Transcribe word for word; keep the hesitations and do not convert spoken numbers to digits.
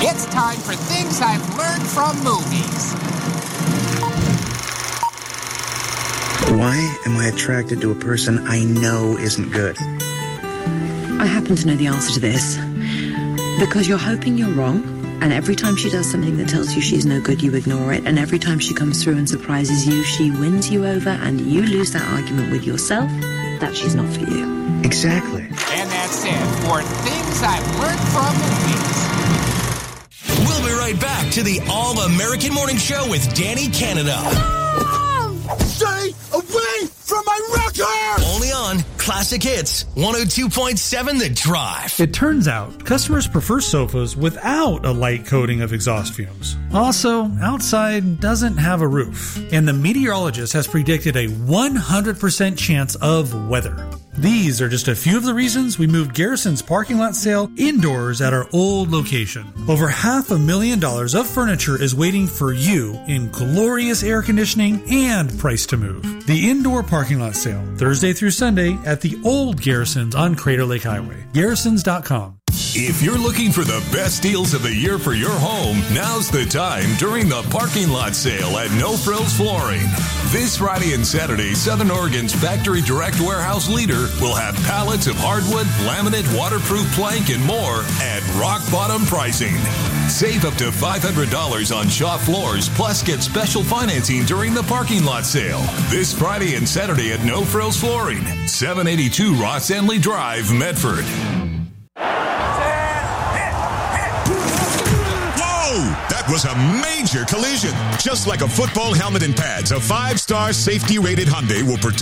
It's time for Things I've Learned from Movies. Why am I attracted to a person I know isn't good? I happen to know the answer to this. Because you're hoping you're wrong, and every time she does something that tells you she's no good, you ignore it, and every time she comes through and surprises you, she wins you over, and you lose that argument with yourself that she's not for you. Exactly. And that's it for Things I've Learned from Movies. We'll be right back to the All-American Morning Show with Danny Canada. Stay away from my record! Only on Classic Hits, one oh two point seven The Drive. It turns out customers prefer sofas without a light coating of exhaust fumes. Also, outside doesn't have a roof, and the meteorologist has predicted a one hundred percent chance of weather. These are just a few of the reasons we moved Garrison's parking lot sale indoors at our old location. Over half a million dollars of furniture is waiting for you in glorious air conditioning and price to move. The indoor parking lot sale, Thursday through Sunday at the old Garrison's on Crater Lake Highway. Garrisons dot com. If you're looking for the best deals of the year for your home, now's the time during the parking lot sale at No Frills Flooring. This Friday and Saturday, Southern Oregon's Factory Direct Warehouse leader will have pallets of hardwood, laminate, waterproof plank, and more at rock bottom pricing. Save up to five hundred dollars on shop floors, plus get special financing during the parking lot sale. This Friday and Saturday at No Frills Flooring, seven eighty-two Ross Henley Drive, Medford. That was a major collision. Just like a football helmet and pads, a five-star safety-rated Hyundai will protect